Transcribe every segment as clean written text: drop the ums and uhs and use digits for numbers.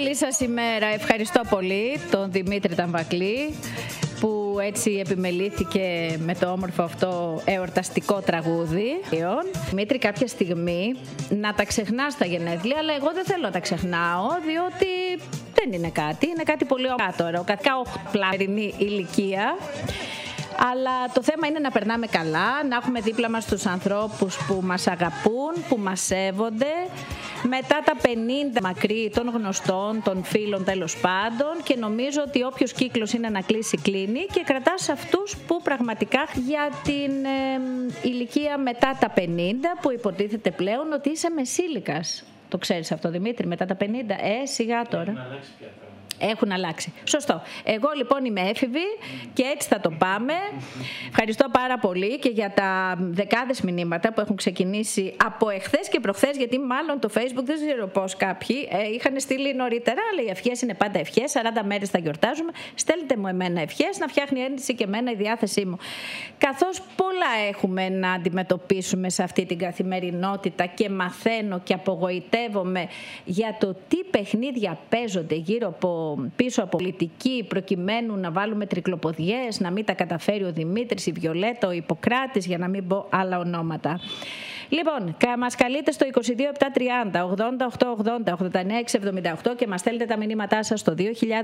Καλή σας ημέρα. Ευχαριστώ πολύ τον Δημήτρη Ταμβακλή που έτσι επιμελήθηκε με το όμορφο αυτό εορταστικό τραγούδι. Δημήτρη, κάποια στιγμή να τα ξεχνάς τα γενέθλια, αλλά εγώ δεν θέλω να τα ξεχνάω, διότι δεν είναι κάτι. Είναι κάτι πολύ ωραίο. Καθικά πλαρινή ηλικία. Αλλά το θέμα είναι να περνάμε καλά, να έχουμε δίπλα μας τους ανθρώπους που μας αγαπούν, που μας σέβονται. Μετά τα 50 μακρύ των γνωστών, των φίλων τέλος πάντων, και νομίζω ότι όποιος κύκλος είναι να κλείσει, κλείνει, και κρατάς αυτούς που πραγματικά για την ηλικία μετά τα 50, που υποτίθεται πλέον ότι είσαι μεσήλικας. Το ξέρεις αυτό, Δημήτρη, μετά τα 50? Σιγά τώρα. Έχουν αλλάξει. Σωστό. Εγώ λοιπόν είμαι έφηβη και έτσι θα το πάμε. Ευχαριστώ πάρα πολύ και για τα δεκάδες μηνύματα που έχουν ξεκινήσει από εχθές και προχθές, γιατί μάλλον το Facebook δεν ξέρω πώς κάποιοι είχαν στείλει νωρίτερα, αλλά οι ευχές είναι πάντα ευχές. 40 μέρες θα γιορτάζουμε. Στέλνετε μου εμένα ευχές, να φτιάχνει ένδυση και εμένα η διάθεσή μου. Καθώς πολλά έχουμε να αντιμετωπίσουμε σε αυτή την καθημερινότητα και μαθαίνω και απογοητεύομαι για το τι παιχνίδια παίζονται πίσω από πολιτική, προκειμένου να βάλουμε τρικλοποδιές, να μην τα καταφέρει ο Δημήτρης, η Βιολέτα, ο Ιπποκράτης, για να μην πω άλλα ονόματα. Λοιπόν, μας καλείτε στο 22 730 88 80 89 678 και μας στέλνετε τα μηνύματά σας στο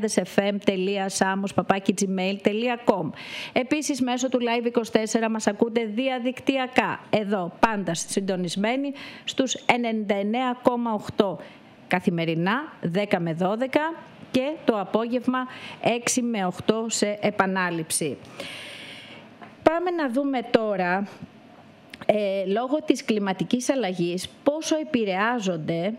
2000fm.samos@gmail.com. Επίσης, μέσω του Live24 μας ακούτε διαδικτυακά, εδώ πάντα συντονισμένοι στους 99,8 καθημερινά 10 με 12 και το απόγευμα 6 με 8 σε επανάληψη. Πάμε να δούμε τώρα, λόγω της κλιματικής αλλαγής, πόσο επηρεάζονται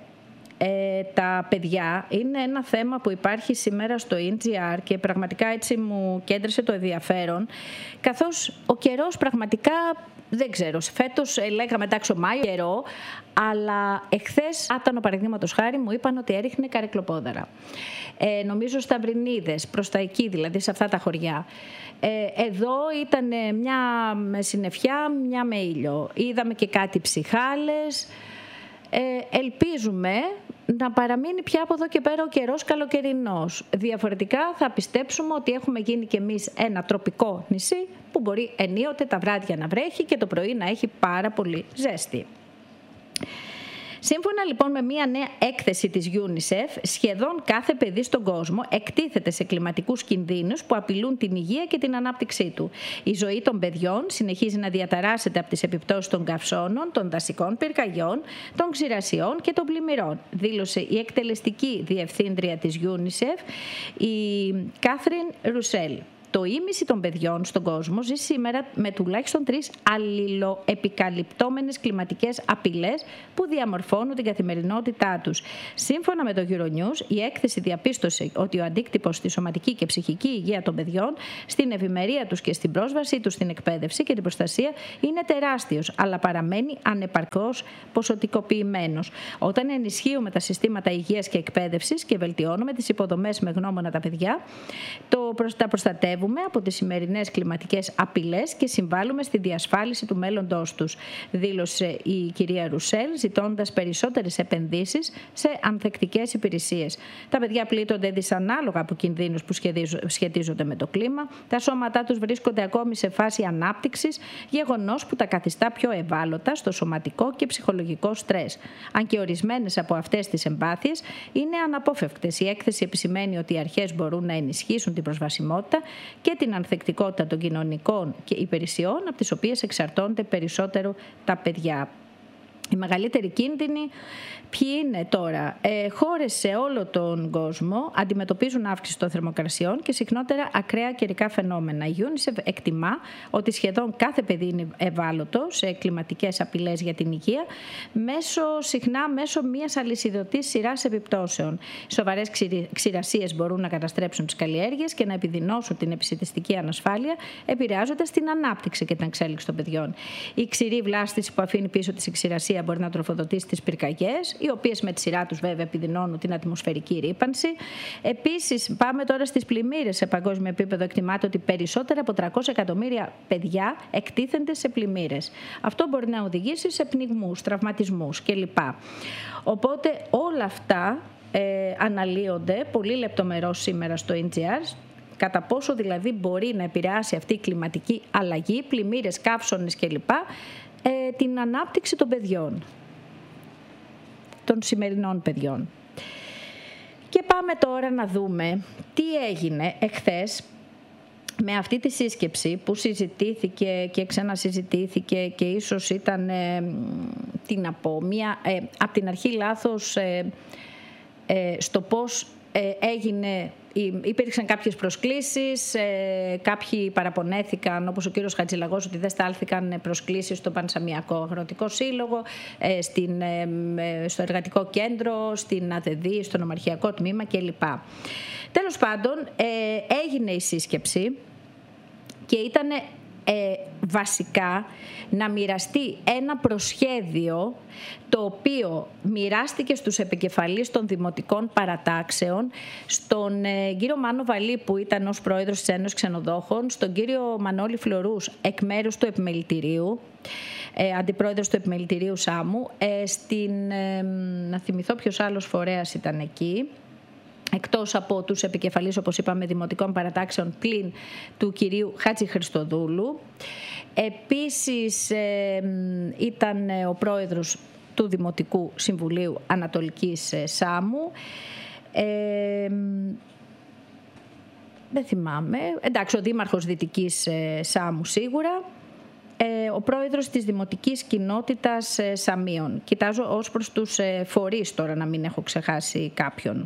τα παιδιά. Είναι ένα θέμα που υπάρχει σήμερα στο NGR και πραγματικά έτσι μου κέντρισε το ενδιαφέρον, καθώς ο καιρός πραγματικά, δεν ξέρω, φέτος λέγαμε εντάξει ο Μάιο καιρό, αλλά εχθές Άτανο παραδείγματος χάρη μου είπαν ότι έριχνε καρεκλοπόδαρα. Νομίζω στα Βρυνίδες, προς τα εκεί δηλαδή, σε αυτά τα χωριά. Εδώ ήταν μια με συννεφιά, μια με ήλιο. Είδαμε και κάτι ψιχάλες. Ελπίζουμε να παραμείνει πια από εδώ και πέρα ο καιρός καλοκαιρινός. Διαφορετικά θα πιστέψουμε ότι έχουμε γίνει κι εμείς ένα τροπικό νησί που μπορεί ενίοτε τα βράδια να βρέχει και το πρωί να έχει πάρα πολύ ζέστη. Σύμφωνα λοιπόν με μια νέα έκθεση της UNICEF, σχεδόν κάθε παιδί στον κόσμο εκτίθεται σε κλιματικούς κινδύνους που απειλούν την υγεία και την ανάπτυξή του. Η ζωή των παιδιών συνεχίζει να διαταράσσεται από τις επιπτώσεις των καυσώνων, των δασικών πυρκαγιών, των ξηρασιών και των πλημμυρών, δήλωσε η εκτελεστική διευθύντρια της UNICEF, η Κάθριν Ρουσέλ. Το ίμιση των παιδιών στον κόσμο ζει σήμερα με τουλάχιστον 3 αλληλοεπικαλυπτόμενες κλιματικές απειλές που διαμορφώνουν την καθημερινότητά τους. Σύμφωνα με το Euronews, η έκθεση διαπίστωσε ότι ο αντίκτυπος στη σωματική και ψυχική υγεία των παιδιών, στην ευημερία τους και στην πρόσβασή τους στην εκπαίδευση και την προστασία είναι τεράστιος, αλλά παραμένει ανεπαρκώς ποσοτικοποιημένος. Όταν ενισχύουμε τα συστήματα υγείας και εκπαίδευσης και βελτιώνουμε τις υποδομές με γνώμονα τα παιδιά, τα προστατεύουμε από τις σημερινές κλιματικές απειλές και συμβάλλουμε στη διασφάλιση του μέλλοντός τους, δήλωσε η κυρία Ρουσέλ, ζητώντας περισσότερες επενδύσεις σε ανθεκτικές υπηρεσίες. Τα παιδιά πλήττονται δυσανάλογα από κινδύνους που σχετίζονται με το κλίμα, τα σώματά τους βρίσκονται ακόμη σε φάση ανάπτυξης, γεγονός που τα καθιστά πιο ευάλωτα στο σωματικό και ψυχολογικό στρες. Αν και ορισμένες από αυτές τις εμπάθειες είναι αναπόφευκτες, η έκθεση επισημαίνει ότι οι αρχές μπορούν να ενισχύσουν την προσβασιμότητα και την ανθεκτικότητα των κοινωνικών και υπηρεσιών, από τις οποίες εξαρτώνται περισσότερο τα παιδιά. Οι μεγαλύτεροι κίνδυνοι ποιοι είναι τώρα? Χώρες σε όλο τον κόσμο αντιμετωπίζουν αύξηση των θερμοκρασιών και συχνότερα ακραία καιρικά φαινόμενα. Η UNICEF εκτιμά ότι σχεδόν κάθε παιδί είναι ευάλωτο σε κλιματικές απειλές για την υγεία, συχνά μέσω μιας αλυσιδωτής σειράς επιπτώσεων. Σοβαρές ξηρασίες μπορούν να καταστρέψουν τις καλλιέργειες και να επιδεινώσουν την επισιτιστική ανασφάλεια, επηρεάζοντας την ανάπτυξη και την εξέλιξη των παιδιών. Η ξηρή βλάστηση που αφήνει πίσω τη ξηρασία μπορεί να τροφοδοτήσει τις πυρκαγιές, οι οποίες με τη σειρά τους βέβαια επιδεινώνουν την ατμοσφαιρική ρύπανση. Επίσης, πάμε τώρα στις πλημμύρες. Σε παγκόσμιο επίπεδο εκτιμάται ότι περισσότερα από 300 εκατομμύρια παιδιά εκτίθενται σε πλημμύρες. Αυτό μπορεί να οδηγήσει σε πνιγμούς, τραυματισμούς κλπ. Οπότε όλα αυτά αναλύονται πολύ λεπτομερώς σήμερα στο NGR, κατά πόσο δηλαδή μπορεί να επηρεάσει αυτή η κλιματική αλλαγή, πλημμύρες, καύσονες κλπ, την ανάπτυξη των παιδιών, των σημερινών παιδιών. Και πάμε τώρα να δούμε τι έγινε εχθές με αυτή τη σύσκεψη που συζητήθηκε και ξανασυζητήθηκε και ίσως ήταν, τι να πω, από την αρχή λάθος στο πώς έγινε. Υπήρξαν κάποιες προσκλήσεις, κάποιοι παραπονέθηκαν, όπως ο κύριος Χατζηλαγός, ότι δεν στάλθηκαν προσκλήσεις στο Πανσαμιακό Αγροτικό Σύλλογο, στο Εργατικό Κέντρο, στην ΑΔΕΔΗ, στο Νομαρχιακό Τμήμα κλπ. Τέλος πάντων, έγινε η σύσκεψη και ήταν βασικά να μοιραστεί ένα προσχέδιο το οποίο μοιράστηκε στους επικεφαλείς των δημοτικών παρατάξεων, στον κύριο Μάνο Βαλή που ήταν ως πρόεδρος της Ένωσης Ξενοδόχων, στον κύριο Μανώλη Φλωρούς εκ μέρους του Επιμελητηρίου, αντιπρόεδρος του Επιμελητηρίου Σάμου, να θυμηθώ ποιος άλλος φορέας ήταν εκεί, εκτός από τους επικεφαλείς, όπως είπαμε, δημοτικών παρατάξεων πλην του κυρίου Χάτζη Χριστοδούλου. Επίσης ήταν ο πρόεδρος του Δημοτικού Συμβουλίου Ανατολικής Σάμου. Δεν θυμάμαι. Εντάξει, ο δήμαρχος Δυτικής Σάμου σίγουρα. Ο πρόεδρος της Δημοτικής Κοινότητας Σαμίων. Κοιτάζω ως προς τους φορείς τώρα, να μην έχω ξεχάσει κάποιον.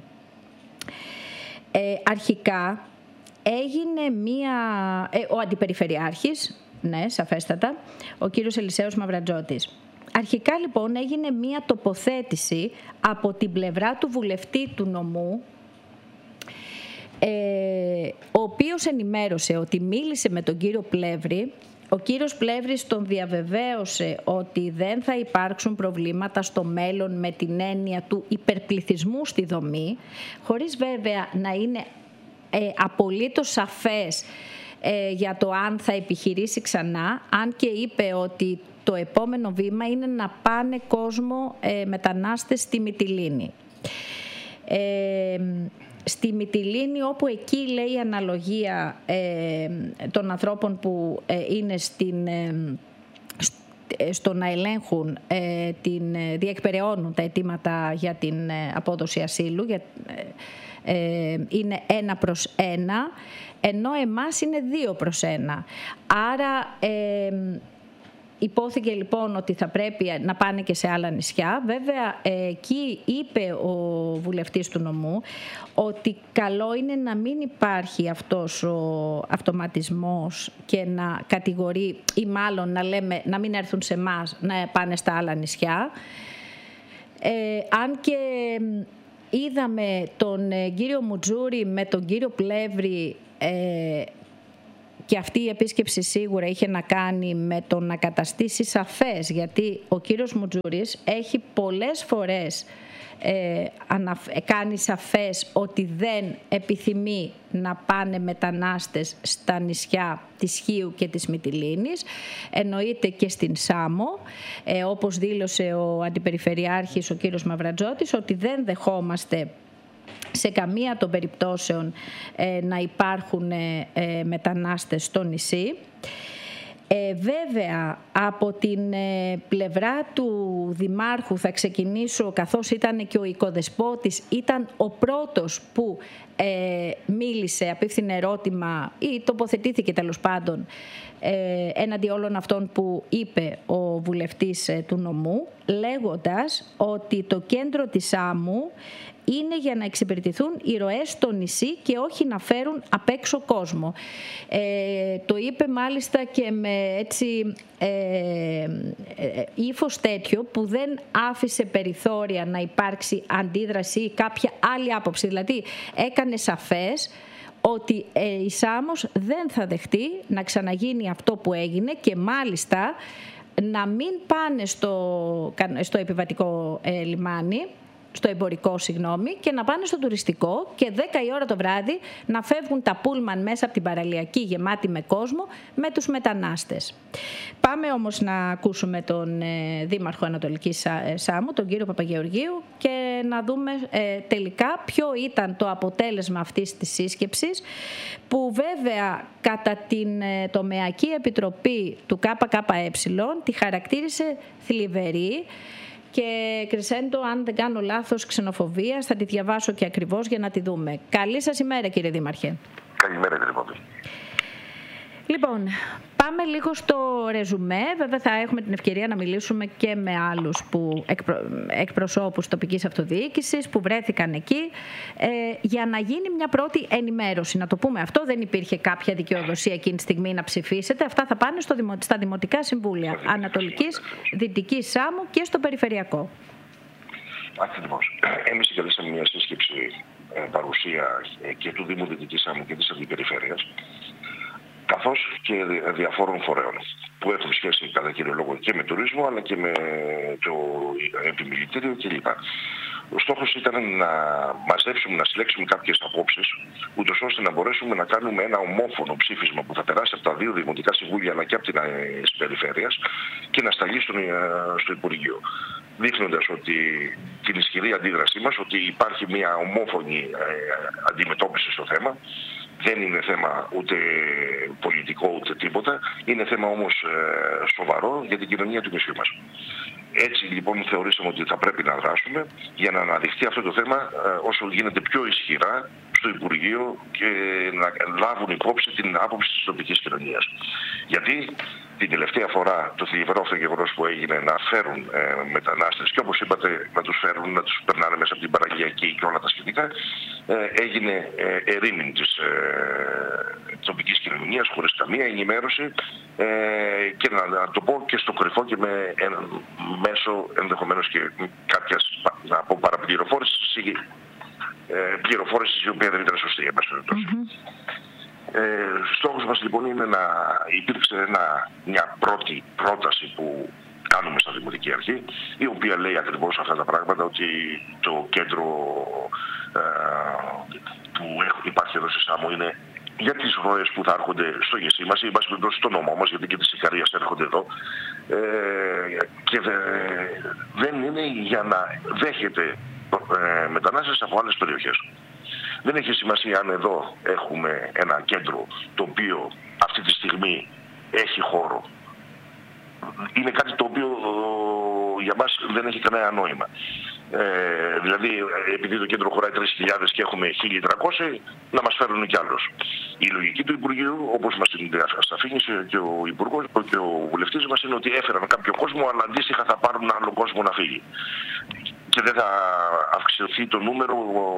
Αρχικά έγινε ο Αντιπεριφερειάρχης, ναι, σαφέστατα, ο κύριος Ελισέος Μαυρατζώτης. Αρχικά λοιπόν έγινε μία τοποθέτηση από την πλευρά του βουλευτή του νομού, ο οποίος ενημέρωσε ότι μίλησε με τον κύριο Πλεύρη. Ο κύριος Πλεύρης τον διαβεβαίωσε ότι δεν θα υπάρξουν προβλήματα στο μέλλον με την έννοια του υπερπληθυσμού στη δομή, χωρίς βέβαια να είναι απολύτως σαφές για το αν θα επιχειρήσει ξανά, αν και είπε ότι το επόμενο βήμα είναι να πάνε κόσμο μετανάστες στη Μυτιλήνη. Στη Μυτιλήνη, όπου εκεί λέει η αναλογία των ανθρώπων που είναι στο να ελέγχουν, διεκπεραιώνουν τα αιτήματα για την απόδοση ασύλου, είναι 1/1, ενώ εμάς είναι 2/1. Άρα υπόθηκε λοιπόν ότι θα πρέπει να πάνε και σε άλλα νησιά. Βέβαια, εκεί είπε ο βουλευτής του νομού ότι καλό είναι να μην υπάρχει αυτός ο αυτοματισμός και να κατηγορεί, ή μάλλον να λέμε να μην έρθουν σε εμάς, να πάνε στα άλλα νησιά. Αν και είδαμε τον κύριο Μουτζούρη με τον κύριο Πλεύρη, και αυτή η επίσκεψη σίγουρα είχε να κάνει με το να καταστήσει σαφές, γιατί ο κύριος Μουτζούρης έχει πολλές φορές κάνει σαφές ότι δεν επιθυμεί να πάνε μετανάστες στα νησιά της Χίου και της Μυτιλήνης, εννοείται και στην Σάμο, όπως δήλωσε ο Αντιπεριφερειάρχης ο κύριος Μαυρατζώτης, ότι δεν δεχόμαστε σε καμία των περιπτώσεων να υπάρχουν μετανάστες στο νησί. Βέβαια, από την πλευρά του Δημάρχου θα ξεκινήσω, καθώς ήταν και ο οικοδεσπότης, ήταν ο πρώτος που μίλησε, απίφθινε ερώτημα ή τοποθετήθηκε τέλος πάντων έναντι όλων αυτών που είπε ο βουλευτής του νομού, λέγοντας ότι το κέντρο της Σάμου είναι για να εξυπηρετηθούν οι ροές στο νησί και όχι να φέρουν απ' έξω κόσμο. Το είπε μάλιστα και με έτσι ύφος τέτοιο που δεν άφησε περιθώρια να υπάρξει αντίδραση ή κάποια άλλη άποψη. Δηλαδή έκανε σαφές ότι η Σάμος δεν θα δεχτεί να ξαναγίνει αυτό που έγινε και μάλιστα να μην πάνε στο επιβατικό λιμάνι, στο εμπορικό, και να πάνε στο τουριστικό και 10 η ώρα το βράδυ να φεύγουν τα πούλμαν μέσα από την παραλιακή γεμάτη με κόσμο με τους μετανάστες. Πάμε όμως να ακούσουμε τον Δήμαρχο Ανατολικής Σάμου, τον κύριο Παπαγεωργίου, και να δούμε τελικά ποιο ήταν το αποτέλεσμα αυτής της σύσκεψης, που βέβαια κατά την Τομεακή Επιτροπή του ΚΚΕ τη χαρακτήρισε θλιβερή και Κρυσέντο, αν δεν κάνω λάθος, ξενοφοβίας. Θα τη διαβάσω και ακριβώς για να τη δούμε. Καλή σας ημέρα, κύριε Δήμαρχε. Καλημέρα, κύριε Παπή. Λοιπόν, πάμε λίγο στο ρεζουμέ. Βέβαια θα έχουμε την ευκαιρία να μιλήσουμε και με άλλους εκπροσώπους τοπικής αυτοδιοίκησης που βρέθηκαν εκεί, για να γίνει μια πρώτη ενημέρωση. Να το πούμε αυτό, δεν υπήρχε κάποια δικαιοδοσία εκείνη τη στιγμή να ψηφίσετε. Αυτά θα πάνε στα Δημοτικά Συμβούλια Ανατολικής, Δυτικής Σάμου και στο Περιφερειακό. Ακριβώς. Εμείς συγκαλέσαμε μια σύσκεψη παρουσία και του Δήμου Δυτικής Σάμου και της Αντιπεριφέρειας, καθώς και διαφόρων φορέων που έχουν σχέση κατά κύριο λόγο και με τουρισμό αλλά και με το επιμελητήριο κλπ. Ο στόχος ήταν να μαζέψουμε, να συλλέξουμε κάποιες απόψεις, ούτως ώστε να μπορέσουμε να κάνουμε ένα ομόφωνο ψήφισμα που θα περάσει από τα δύο Δημοτικά Συμβούλια αλλά και από τις περιφέρειες και να σταλεί στο Υπουργείο. Δείχνοντας ότι την ισχυρή αντίδρασή μας, ότι υπάρχει μια ομόφωνη αντιμετώπιση στο θέμα. Δεν είναι θέμα ούτε πολιτικό ούτε τίποτα, είναι θέμα όμως σοβαρό για την κοινωνία του νησιού μας. Έτσι λοιπόν θεωρήσαμε ότι θα πρέπει να δράσουμε για να αναδειχθεί αυτό το θέμα όσο γίνεται πιο ισχυρά στο Υπουργείο και να λάβουν υπόψη την άποψη της τοπικής κοινωνίας. Γιατί την τελευταία φορά το θλιβερό αυτό γεγονός που έγινε να φέρουν μετανάστες και όπως είπατε να τους φέρουν, να τους περνάνε μέσα από την παραλιακή και όλα τα σχετικά, έγινε ερήμην της τοπικής κοινωνίας χωρίς καμία ενημέρωση και να το πω και στο κρυφό και με μέσω ενδεχομένως και κάποιας παραπληροφόρησης ή πληροφόρηση η οποία δεν ήταν σωστή, εν πάση περιπτώσει. Στόχος μας λοιπόν είναι να υπήρξε μια πρώτη πρόταση που κάνουμε στα Δημοτική Αρχή, η οποία λέει ακριβώς αυτά τα πράγματα, ότι το κέντρο που υπάρχει εδώ στη Σάμο είναι για τις ροές που θα έρχονται στο νησί μας ή στο νόμο μας, γιατί και τις Ικαρίας έρχονται εδώ, και δεν είναι για να δέχεται μετανάστες από άλλες περιοχές. Δεν έχει σημασία αν εδώ έχουμε ένα κέντρο το οποίο αυτή τη στιγμή έχει χώρο. Είναι κάτι το οποίο για μας δεν έχει κανένα νόημα. Δηλαδή, επειδή το κέντρο χωράει 3.000 και έχουμε 1.300, να μας φέρουν κι άλλους. Η λογική του Υπουργείου, όπως μας την αφήνισε και ο Υπουργός και ο Βουλευτής μας, είναι ότι έφεραν κάποιο κόσμο, αλλά αντίστοιχα θα πάρουν άλλο κόσμο να φύγει. Και δεν θα αυξηθεί το νούμερο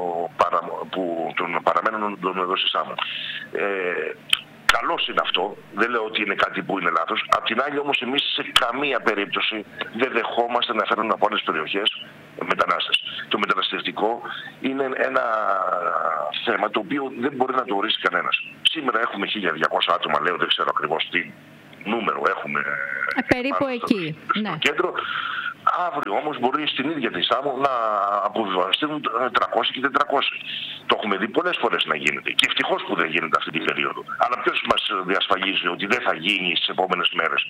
των παραμένων εδώ στη Σάμο. Καλώς είναι αυτό, δεν λέω ότι είναι κάτι που είναι λάθος. Απ' την άλλη όμως εμείς σε καμία περίπτωση δεν δεχόμαστε να φέρουν από άλλες περιοχές μετανάστες. Το μεταναστευτικό είναι ένα θέμα το οποίο δεν μπορεί να το ορίσει κανένας. Σήμερα έχουμε 1.200 άτομα, λέω, δεν ξέρω ακριβώς τι νούμερο έχουμε περίπου εκεί, στο κέντρο. Αύριο όμως μπορεί στην ίδια τη Σάμο να αποβιβαστούν 300 και 400. Το έχουμε δει πολλές φορές να γίνεται. Και ευτυχώς που δεν γίνεται αυτή την περίοδο. Αλλά ποιος μας διασφαλίζει ότι δεν θα γίνει στις επόμενες μέρες?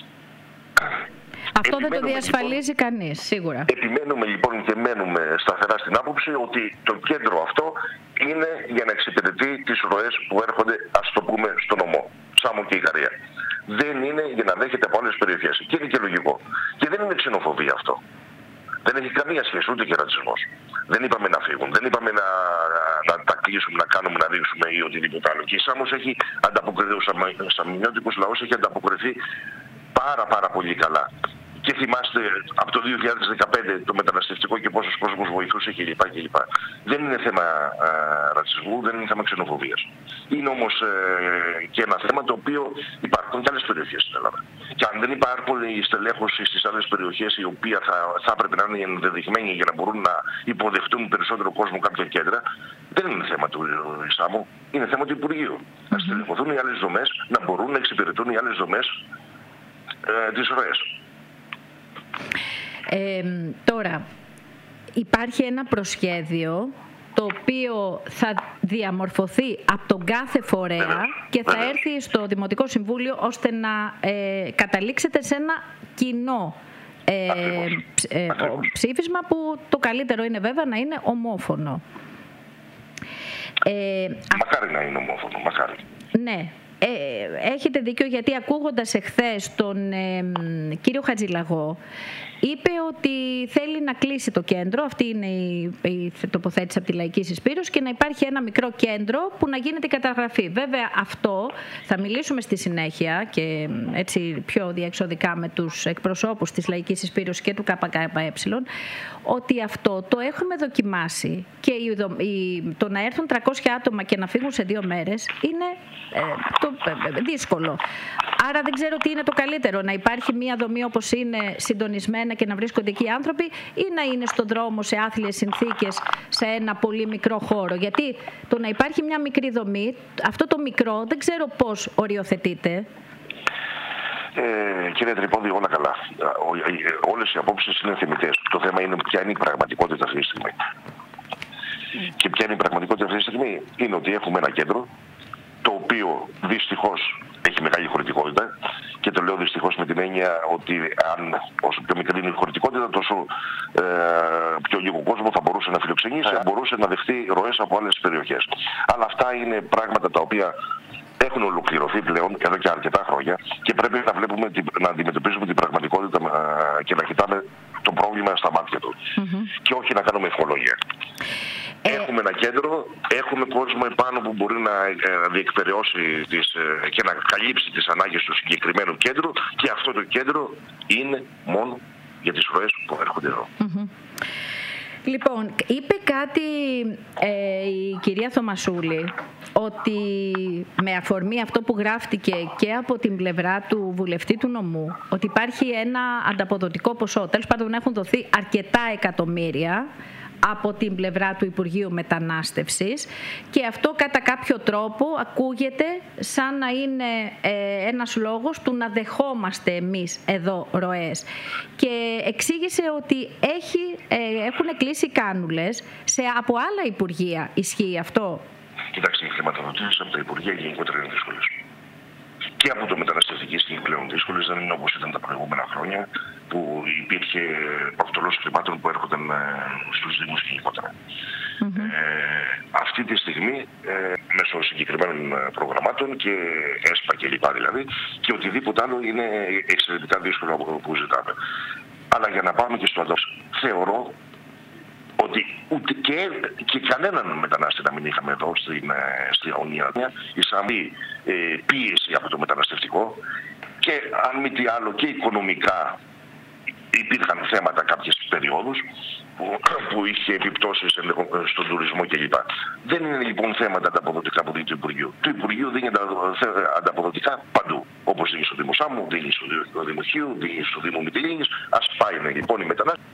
Αυτό δεν το διασφαλίζει λοιπόν κανείς, σίγουρα. Επιμένουμε λοιπόν και μένουμε σταθερά στην άποψη ότι το κέντρο αυτό είναι για να εξυπηρετεί τις ροές που έρχονται, ας το πούμε, στο νομό Σάμο και Ικαρία. Δεν είναι για να δέχεται από άλλες περιοχές. Και είναι και λογικό. Και δεν είναι ξενοφοβία αυτό. Δεν έχει καμία σχέση ούτε και ρατσισμός. Δεν είπαμε να φύγουν. Δεν είπαμε να τα κλείσουμε, να κάνουμε, να ρίξουμε ή οτιδήποτε άλλο. Και η Σάμος έχει ανταποκριθεί, ο Σαμινιώτικος λαός έχει ανταποκριθεί πάρα πολύ καλά. Και θυμάστε από το 2015 το μεταναστευτικό και πόσος κόσμος βοηθούσε κλπ. Δεν είναι θέμα ρατσισμού, δεν είναι θέμα ξενοφοβίας. Είναι όμως και ένα θέμα το οποίο υπάρχουν και άλλες περιοχές στην Ελλάδα. Και αν δεν υπάρχουν η στελέχωση στις άλλες περιοχές, η οποία θα έπρεπε να είναι ενδεδειγμένη για να μπορούν να υποδεχτούν περισσότερο κόσμο κάποια κέντρα, δεν είναι θέμα του Σάμου, είναι θέμα του Υπουργείου. Να στελεχωθούν οι άλλες δομές, να μπορούν να εξυπηρετούν οι άλλες δομές τις ροές. Τώρα, υπάρχει ένα προσχέδιο το οποίο θα διαμορφωθεί από τον κάθε φορέα και θα έρθει στο Δημοτικό Συμβούλιο ώστε να καταλήξετε σε ένα κοινό ψήφισμα που το καλύτερο είναι βέβαια να είναι ομόφωνο. Μακάρι να είναι ομόφωνο, μακάρι. Ναι. Έχετε δίκιο, γιατί ακούγοντας εχθές τον κύριο Χατζηλαγό, είπε ότι θέλει να κλείσει το κέντρο, αυτή είναι η τοποθέτηση από τη Λαϊκή Συσπήρωση, και να υπάρχει ένα μικρό κέντρο που να γίνεται η καταγραφή. Βέβαια αυτό θα μιλήσουμε στη συνέχεια και έτσι πιο διεξοδικά με τους εκπροσώπους της Λαϊκής Συσπήρωσης και του ΚΚΕ, ότι αυτό το έχουμε δοκιμάσει και το να έρθουν 300 άτομα και να φύγουν σε 2 μέρες είναι δύσκολο. Άρα δεν ξέρω τι είναι το καλύτερο, να υπάρχει μια δομή όπως είναι συντονισμένα και να βρίσκονται εκεί οι άνθρωποι, ή να είναι στον δρόμο σε άθλιες συνθήκες σε ένα πολύ μικρό χώρο. Γιατί το να υπάρχει μια μικρή δομή, αυτό το μικρό δεν ξέρω πώς οριοθετείται. Κύριε Τρυπόδη, όλα καλά. Όλες οι απόψεις είναι θεμιτές. Το θέμα είναι ποια είναι η πραγματικότητα αυτή τη στιγμή. Και ποια είναι η πραγματικότητα αυτή τη στιγμή? Είναι ότι έχουμε ένα κέντρο το οποίο δυστυχώς έχει μεγάλη χωρητικότητα, και το λέω δυστυχώς με την έννοια ότι όσο πιο μικρή είναι η χωρητικότητα, τόσο πιο λίγο κόσμο θα μπορούσε να φιλοξενήσει, θα μπορούσε να δεχτεί ροές από άλλες περιοχές. Αλλά αυτά είναι πράγματα τα οποία έχουν ολοκληρωθεί πλέον εδώ και αρκετά χρόνια και πρέπει να βλέπουμε, να αντιμετωπίζουμε την πραγματικότητα και να κοιτάμε το πρόβλημα στα μάτια του και όχι να κάνουμε ευχολόγια. Έχουμε ένα κέντρο, έχουμε κόσμο επάνω που μπορεί να διεκπεραιώσει και να καλύψει τις ανάγκες του συγκεκριμένου κέντρου, και αυτό το κέντρο είναι μόνο για τις ροές που έρχονται εδώ. Λοιπόν, είπε κάτι η κυρία Θωμασούλη, ότι με αφορμή αυτό που γράφτηκε και από την πλευρά του βουλευτή του νομού, ότι υπάρχει ένα ανταποδοτικό ποσό, τέλος πάντων έχουν δοθεί αρκετά εκατομμύρια από την πλευρά του Υπουργείου Μετανάστευσης, και αυτό κατά κάποιο τρόπο ακούγεται σαν να είναι ένας λόγος του να δεχόμαστε εμείς εδώ ροές. Και εξήγησε ότι έχουν κλείσει κάνουλες από άλλα Υπουργεία. Ισχύει αυτό? Κοιτάξτε, οι χρηματοδοτήσεις από τα Υπουργεία γενικότερα είναι δύσκολες. Και από το μεταναστευτική στιγμή πλέον δύσκολες, δεν είναι όπως ήταν τα προηγούμενα χρόνια που υπήρχε παυτολός χρημάτων που έρχονταν στους Δήμους γενικότερα. Αυτή τη στιγμή, μέσω συγκεκριμένων προγραμμάτων και ΕΣΠΑ και λοιπά δηλαδή, και οτιδήποτε άλλο είναι εξαιρετικά δύσκολο που ζητάμε. Αλλά για να πάμε και στο αντίστοιχο, θεωρώ ότι ούτε και κανέναν μετανάστη να μην είχαμε εδώ στην Ιωνία, η σαμή πίεση από το μεταναστευτικό, και αν μη τι άλλο και οικονομικά υπήρχαν θέματα κάποιες περιόδους που είχε επιπτώσεις στον τουρισμό κλπ. Δεν είναι λοιπόν θέματα ανταποδοτικά που δίνει το Υπουργείο. Το Υπουργείο δίνει ανταποδοτικά παντού. Όπως δίνει στο Δήμο Σάμου, δίνει στο Δήμο Χίου, δίνει στο Δήμο Μυτιλήνης. Ας πάει λοιπόν οι μετανάστες.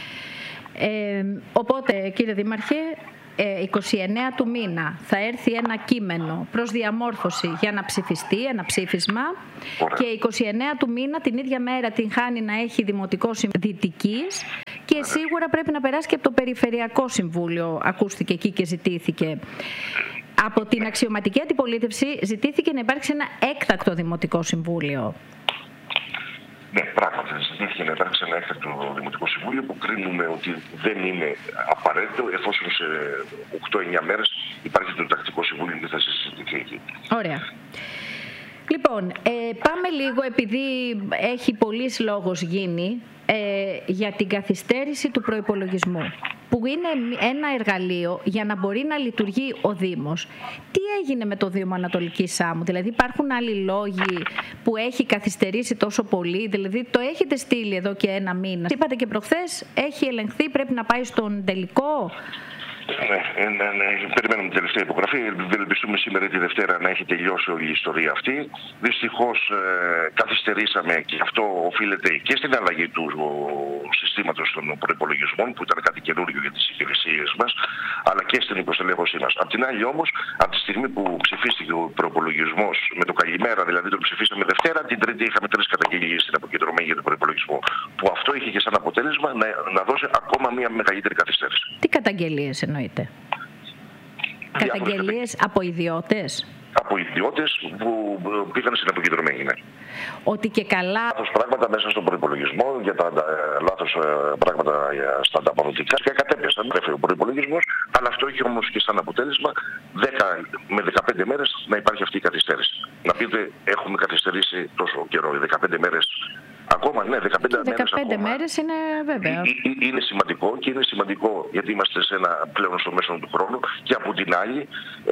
Οπότε, κύριε Δήμαρχε, 29 του μήνα θα έρθει ένα κείμενο προς διαμόρφωση για να ψηφιστεί, ένα ψήφισμα. Ωραία. Και 29 του μήνα την ίδια μέρα την χάνει να έχει Δημοτικό Συμβούλιο Δυτικής, και σίγουρα πρέπει να περάσει και από το Περιφερειακό Συμβούλιο, ακούστηκε εκεί και ζητήθηκε. Από την αξιωματική αντιπολίτευση ζητήθηκε να υπάρξει ένα έκτακτο Δημοτικό Συμβούλιο. Ναι, πράγματι. Ζητήθηκε να υπάρξει ένα έκτακτο Δημοτικό Συμβούλιο που κρίνουμε ότι δεν είναι απαραίτητο, εφόσον σε 8-9 μέρες υπάρχει το Τακτικό Συμβούλιο και θα συζητηθεί εκεί. Ωραία. Λοιπόν, πάμε λίγο, επειδή έχει πολλής λόγος γίνει, για την καθυστέρηση του προϋπολογισμού, που είναι ένα εργαλείο για να μπορεί να λειτουργεί ο Δήμος. Τι έγινε με το Δήμο Ανατολικής Σάμου? Δηλαδή υπάρχουν άλλοι λόγοι που έχει καθυστερήσει τόσο πολύ? Δηλαδή το έχετε στείλει εδώ και ένα μήνα. Είπατε και προχθές έχει ελεγχθεί, πρέπει να πάει στον τελικό. Ναι. Περιμένουμε την τελευταία υπογραφή. Ευελπιστούμε σήμερα τη Δευτέρα να έχει τελειώσει όλη η ιστορία αυτή. Δυστυχώς καθυστερήσαμε, και αυτό οφείλεται και στην αλλαγή του συστήματος των προϋπολογισμών, που ήταν κάτι καινούριο για τις υπηρεσίες μας, αλλά και στην υποστελέχωσή μας. Απ' την άλλη όμως, από τη στιγμή που ψηφίστηκε ο προϋπολογισμός με το καλημέρα, δηλαδή το ψηφίσαμε Δευτέρα, την Τρίτη είχαμε 3 καταγγελίες στην αποκεντρωμένη για τον προϋπολογισμό. Που αυτό είχε και σαν αποτέλεσμα να δώσει ακόμα μια μεγαλύτερη καθυστέρηση. Τι καταγγελίες εννοείται? Καταγγελίες από ιδιώτες? Από ιδιώτες που πήγαν στην αποκεντρωμένη, ναι. Ότι και καλά. Λάθος πράγματα μέσα στον προϋπολογισμό, για τα λάθος πράγματα στα ανταποδοτικά και κατέπιασαν. Έφερε ο προϋπολογισμός, αλλά αυτό έχει όμως και σαν αποτέλεσμα 10 με 15 μέρες να υπάρχει αυτή η καθυστέρηση. Να πείτε, έχουμε καθυστερήσει τόσο καιρό, 15 μέρες. Ακόμα, ναι, 15 μέρες είναι βέβαια. Είναι σημαντικό και είναι σημαντικό γιατί είμαστε πλέον στο μέσο του χρόνου και από την άλλη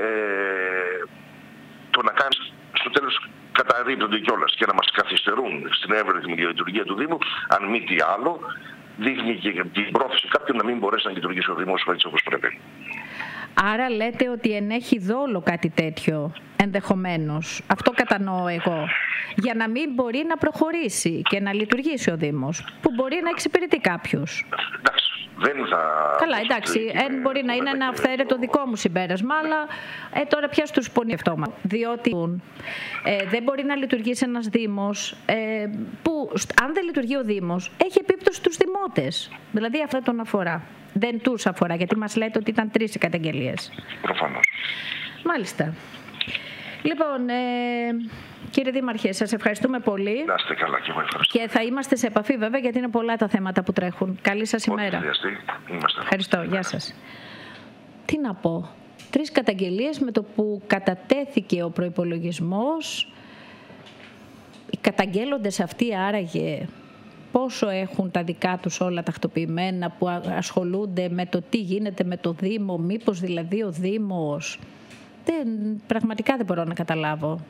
το να κάνεις στο τέλος καταρρίπτονται κιόλας και να μας καθυστερούν στην εύρυθμη λειτουργία του Δήμου, αν μη τι άλλο, δείχνει και την πρόθεση κάποιου να μην μπορέσει να λειτουργήσει ο Δήμος έτσι όπως πρέπει. Άρα λέτε ότι ενέχει δόλο κάτι τέτοιο, ενδεχομένως. Αυτό κατανοώ εγώ. Για να μην μπορεί να προχωρήσει και να λειτουργήσει ο Δήμος, που μπορεί να εξυπηρετεί κάποιους. Δεν θα... Καλά, εντάξει, μπορεί να είναι ένα αυθαίρετο δικό μου συμπέρασμα, αλλά τώρα πια στους πονεί αυτό. Διότι δεν μπορεί να λειτουργήσει ένας Δήμος που, αν δεν λειτουργεί ο Δήμος, έχει επίπτωση στους δημότες. Δηλαδή αυτό τον αφορά. Δεν τους αφορά, γιατί μας λέτε ότι ήταν 3 οι καταγγελίες. Προφανώς. Μάλιστα. Λοιπόν, κύριε Δήμαρχε, σας ευχαριστούμε πολύ. Να είστε καλά και εγώ ευχαριστώ. Και θα είμαστε σε επαφή βέβαια, γιατί είναι πολλά τα θέματα που τρέχουν. Καλή σας ημέρα. Ευχαριστώ. Γεια σας. Τι να πω. 3 καταγγελίες με το που κατατέθηκε ο προϋπολογισμός. Οι καταγγέλλοντες αυτοί άραγε πόσο έχουν τα δικά τους όλα τακτοποιημένα, που ασχολούνται με το τι γίνεται με το Δήμο, μήπως δηλαδή ο Δήμος... Πραγματικά δεν μπορώ να καταλάβω.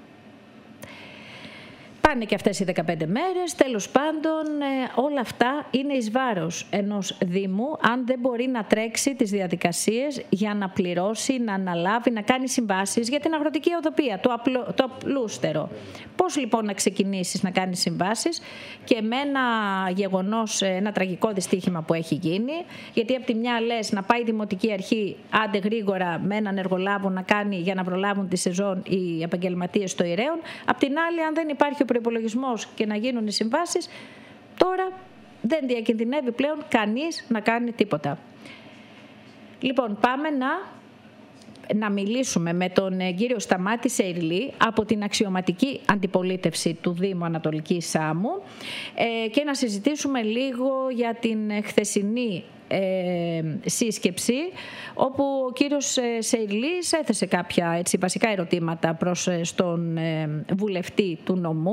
Πάνε και αυτές οι 15 μέρες, τέλος πάντων όλα αυτά είναι εις βάρος ενός Δήμου αν δεν μπορεί να τρέξει τις διαδικασίες για να πληρώσει, να αναλάβει, να κάνει συμβάσεις για την αγροτική οδοπία, το απλούστερο. Πώς λοιπόν να ξεκινήσεις να κάνεις συμβάσεις και με ένα γεγονός, ένα τραγικό δυστύχημα που έχει γίνει, γιατί από τη μια λες να πάει η Δημοτική Αρχή άντε γρήγορα με έναν εργολάβο να κάνει για να προλάβουν τη σεζόν οι επαγγελματίες στο Ηραίον, απ' την άλλη αν δεν υπάρχει ο προϋπολογισμός και να γίνουν οι συμβάσεις, τώρα δεν διακινδυνεύει πλέον κανείς να κάνει τίποτα. Λοιπόν, πάμε να μιλήσουμε με τον κύριο Σταμάτη Σεϊρλή από την αξιωματική αντιπολίτευση του Δήμου Ανατολικής Σάμου και να συζητήσουμε λίγο για την χθεσινή σύσκεψη, όπου ο κύριος Σεϊρλής έθεσε κάποια βασικά ερωτήματα προς τον βουλευτή του νομού.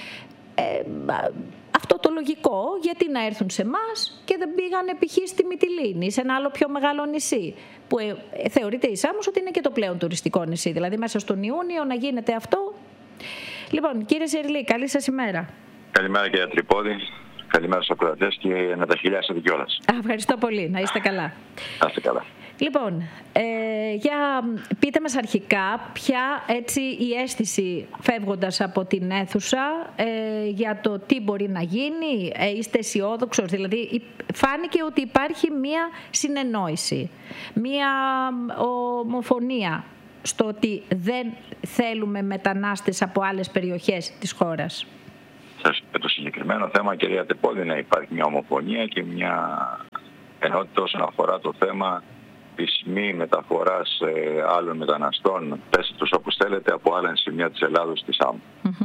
Αυτό το λογικό, γιατί να έρθουν σε εμάς και δεν πήγαν π.χ. στη Μυτιλήνη, σε ένα άλλο πιο μεγάλο νησί, που θεωρείται η Σάμος ότι είναι και το πλέον τουριστικό νησί, δηλαδή μέσα στον Ιούνιο να γίνεται αυτό. Λοιπόν, κύριε Σεϊρλή, καλή σας ημέρα. Καλημέρα κύριε Τρυπόδη. Καλημέρα στους ακροατές και να τα χιλιάσετε κιόλας. Ευχαριστώ πολύ. Να είστε καλά. Να είστε καλά. Λοιπόν, για πείτε μας αρχικά ποια έτσι η αίσθηση φεύγοντας από την αίθουσα για το τι μπορεί να γίνει. Είστε αισιόδοξος? Δηλαδή φάνηκε ότι υπάρχει μία συνεννόηση, μία ομοφωνία στο ότι δεν θέλουμε μετανάστες από άλλες περιοχές της χώρας. Με το συγκεκριμένο θέμα, κυρία Τεπόδη, να υπάρχει μια ομοφωνία και μια ενότητα όσον αφορά το θέμα της μη μεταφοράς άλλων μεταναστών, πέστε τους όπως θέλετε, από άλλα σημεία της Ελλάδος στη Σάμου.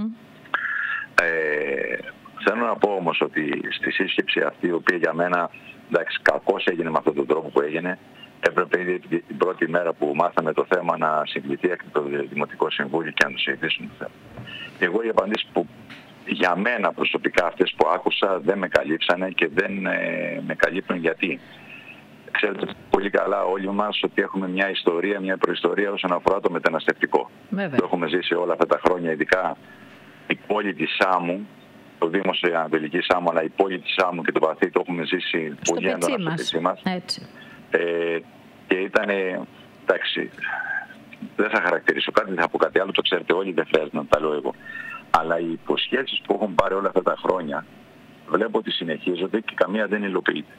Θέλω να πω όμως ότι στη σύσκεψη αυτή, η οποία για μένα, εντάξει, κακώς έγινε με αυτόν τον τρόπο που έγινε, έπρεπε ήδη την πρώτη μέρα που μάθαμε το θέμα να συγκληθεί το Δημοτικό Συμβούλιο και να το συζητήσουν το θέμα. Εγώ οι απαντήσεις που για μένα προσωπικά αυτές που άκουσα δεν με καλύψανε και δεν με καλύπτουν γιατί. Ξέρετε πολύ καλά όλοι μας ότι έχουμε μια ιστορία, μια προϊστορία όσον αφορά το μεταναστευτικό. Βέβαια. Το έχουμε ζήσει όλα αυτά τα χρόνια, ειδικά η πόλη της Σάμου, το Δήμο της Ανατολικής Σάμου, αλλά η πόλη της Σάμου και το Βαθύ το έχουμε ζήσει στο πολύ έντονα στο πετσί μας. Έτσι. Και ήταν, εντάξει, δεν θα χαρακτηρίσω κάτι, δεν θα πω κάτι άλλο, το ξέρετε όλοι, δεν χρειάζεται να τα λέω εγώ. Αλλά οι υποσχέσεις που έχουν πάρει όλα αυτά τα χρόνια βλέπω ότι συνεχίζονται και καμία δεν υλοποιείται.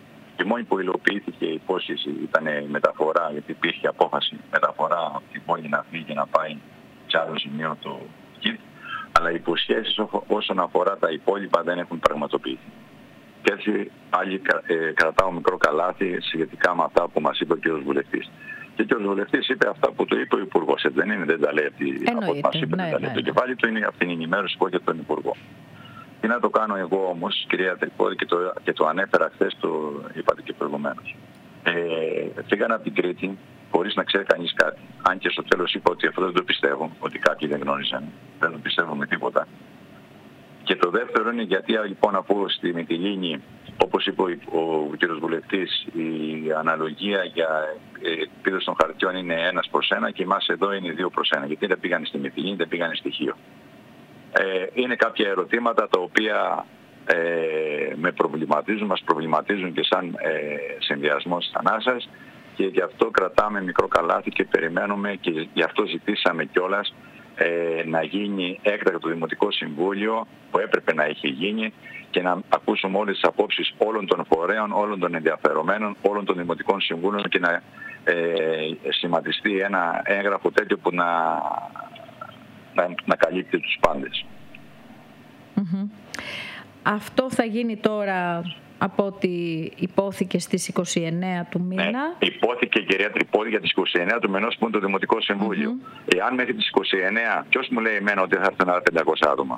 Η μόνη που υλοποιήθηκε η υπόσχεση ήταν η μεταφορά, γιατί υπήρχε απόφαση μεταφορά από την πόλη να φύγει και να πάει σε άλλο σημείο το ΚΙΤ, αλλά οι υποσχέσεις όσον αφορά τα υπόλοιπα δεν έχουν πραγματοποιηθεί. Και έτσι πάλι κρατάω μικρό καλάθι σχετικά με αυτά που μας είπε ο κ. Βουλευτής. Και ο κ. Βουλευτής είπε αυτά που το είπε ο Υπουργός. Δεν είναι, δεν τα λέει από ό,τι μας είπε, δεν τα λέει το κεφάλι του, είναι από την ενημέρωση που έχει από τον Υπουργό. Τι να το κάνω εγώ όμως, κυρία Τρυπόδη, και το ανέφερα χθες, το είπατε και προηγουμένως. Φύγανε από την Κρήτη χωρίς να ξέρει κανείς κάτι. Αν και στο τέλος είπα ότι αυτό δεν το πιστεύω, ότι κάποιοι δεν γνώριζαν. Δεν το πιστεύω με τίποτα. Και το δεύτερο είναι γιατί λοιπόν από στη Μυτιλήνη, όπως είπε ο κ. Βουλευτής, η αναλογία για επίδοση των χαρτιών είναι 1/1 και εμάς εδώ είναι 2/1. Γιατί δεν πήγανε στη Μυτιλήνη, δεν πήγανε στοιχείο. Είναι κάποια ερωτήματα τα οποία με προβληματίζουν, μας προβληματίζουν και σαν συνδυασμός της Ανάσας, και γι' αυτό κρατάμε μικρό καλάθι και περιμένουμε, και γι' αυτό ζητήσαμε κιόλας να γίνει έκτακτο Δημοτικό Συμβούλιο που έπρεπε να έχει γίνει και να ακούσουμε όλες τις απόψεις όλων των φορέων, όλων των ενδιαφερομένων, όλων των Δημοτικών Συμβούλων και να σχηματιστεί ένα έγγραφο τέτοιο που να καλύπτει τους πάντες. Mm-hmm. Αυτό θα γίνει τώρα από ό,τι υπόθηκε στις 29 του μήνα. Ναι, υπόθηκε, κυρία Τρυπόδη, για τις 29 του μηνός που είναι το Δημοτικό Συμβούλιο. Mm-hmm. Εάν μέχρι τις 29, ποιος μου λέει εμένα ότι θα έρθουν άλλα 500 άτομα?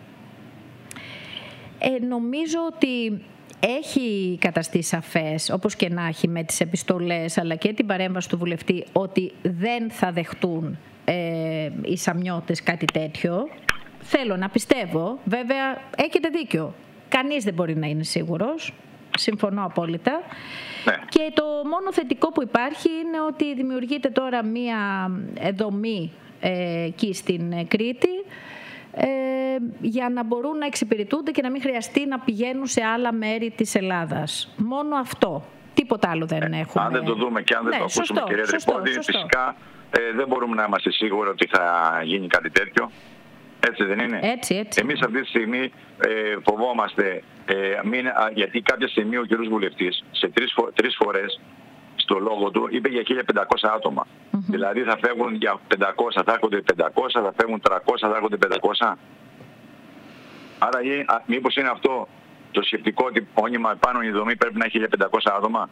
Νομίζω ότι έχει καταστεί σαφές, όπως και να έχει, με τις επιστολές αλλά και την παρέμβαση του βουλευτή, ότι δεν θα δεχτούν οι Σαμιώτες κάτι τέτοιο. Θέλω να πιστεύω, βέβαια έχετε δίκιο. Κανείς δεν μπορεί να είναι σίγουρος. Συμφωνώ απόλυτα. Ναι. Και το μόνο θετικό που υπάρχει είναι ότι δημιουργείται τώρα μία δομή εκεί στην Κρήτη για να μπορούν να εξυπηρετούνται και να μην χρειαστεί να πηγαίνουν σε άλλα μέρη της Ελλάδας. Μόνο αυτό. Τίποτα άλλο δεν έχουμε. Αν δεν το δούμε και αν δεν το ακούσουμε, κυρία Τρυπόδη, φυσικά δεν μπορούμε να είμαστε σίγουροι ότι θα γίνει κάτι τέτοιο. Έτσι δεν είναι? Έτσι. Εμείς αυτή τη στιγμή φοβόμαστε, γιατί κάποια στιγμή ο κ. Βουλευτής σε τρεις φορές στο λόγο του είπε για 1.500 άτομα. Mm-hmm. Δηλαδή θα φεύγουν για 500, θα έρχονται 500, θα φεύγουν 300, θα έρχονται 500. Άρα μήπως είναι αυτό το σκεπτικό ότι μόνιμα επάνω η δομή πρέπει να έχει 1.500 άτομα?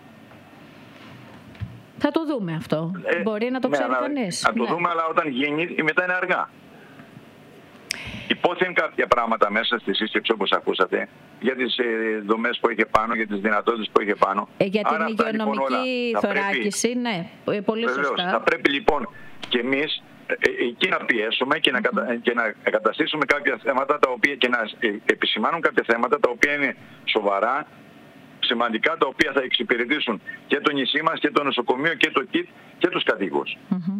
Θα το δούμε αυτό. Μπορεί να το ξέρει κανείς. Θα το δούμε, αλλά όταν γίνει μετά είναι αργά. Υπόθηκαν κάποια πράγματα μέσα στη σύσκεψη, όπως ακούσατε, για τις δομές που είχε πάνω, για τις δυνατότητες που είχε πάνω. Για την υγειονομική θωράκιση, ναι, πολύ βεβαίως, σωστά. θα πρέπει λοιπόν και εμείς εκεί να πιέσουμε και να καταστήσουμε κάποια θέματα τα οποία, και να επισημάνουν κάποια θέματα τα οποία είναι σοβαρά, σημαντικά, τα οποία θα εξυπηρετήσουν και το νησί μας και το νοσοκομείο και το ΚΙΤ και τους κατοίκους.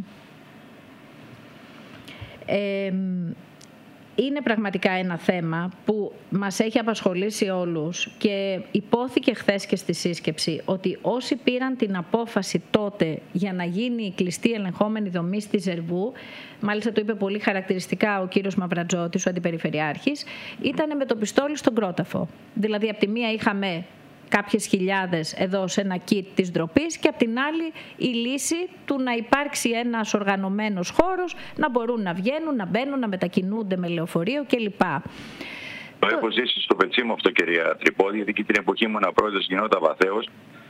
Είναι πραγματικά ένα θέμα που μας έχει απασχολήσει όλους και υπόθηκε χθες και στη σύσκεψη ότι όσοι πήραν την απόφαση τότε για να γίνει η κλειστή ελεγχόμενη δομή στη Ζερβού, μάλιστα το είπε πολύ χαρακτηριστικά ο κύριος Μαυρατζώτης, ο Αντιπεριφερειάρχης, ήταν με το πιστόλι στον κρόταφο. Δηλαδή από τη μία είχαμε κάποιες χιλιάδες εδώ σε ένα kit της ντροπής και απ' την άλλη η λύση του να υπάρξει ένας οργανωμένος χώρος, να μπορούν να βγαίνουν, να μπαίνουν, να μετακινούνται με λεωφορείο κλπ. Το έχω ζήσει στο πετσί μου αυτό, κυρία Τρυπόδη, γιατί και την εποχή μου ένα πρόεδρος γινόταν βαθέως